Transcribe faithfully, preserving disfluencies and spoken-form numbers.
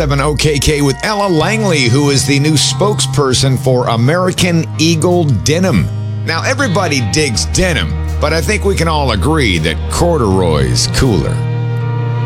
seven O K K with Ella Langley, who is the new spokesperson for American Eagle Denim. Now, everybody digs denim, but I think we can all agree that corduroy's cooler.